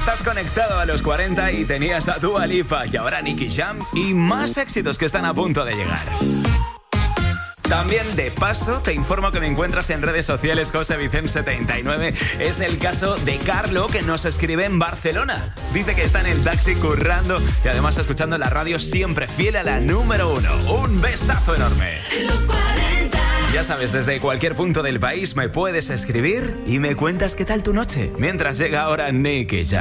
Estás conectado a los 40 y tenías a Dua Lipa y ahora Nicky Jam y más éxitos que están a punto de llegar. También de paso te informo que me encuentras en redes sociales josevicen79. Es el caso de Carlo, que nos escribe en Barcelona. Dice que está en el taxi currando y además escuchando la radio, siempre fiel a la número 1. Un besazo enorme. Los 40. Ya sabes, desde cualquier punto del país me puedes escribir y me cuentas qué tal tu noche. Mientras llega ahora Nicky Jam.